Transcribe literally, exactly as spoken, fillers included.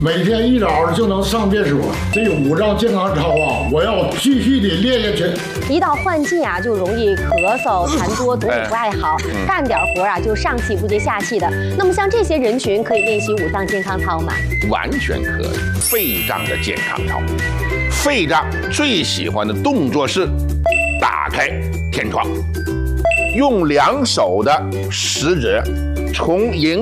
每天一早就能上厕所，这五脏健康操啊，我要继续的练下去。 一到换季啊，就容易咳嗽、痰多，总也不爱好， 嗯、 干点活啊就上气不接下气的。那么像这些人群可以练习五脏健康操吗？ 完全可以。肺脏的健康操，肺脏最喜欢的动作是打开天窗，用两手的食指从迎